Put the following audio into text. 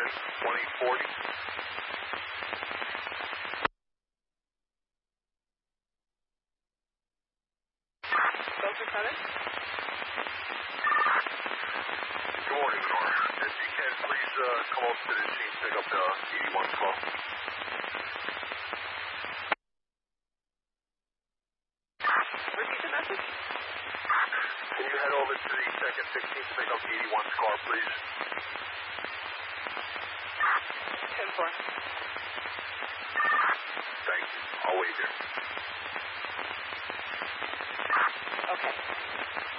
2040. Both Lieutenant? Good morning, Lenore. If you can, please come over to the scene, pick up the 81 call. Repeat the message? Can you head over to the second 16 to pick up 81's car, please? 10-4. Thank you. I'll wait here. Okay.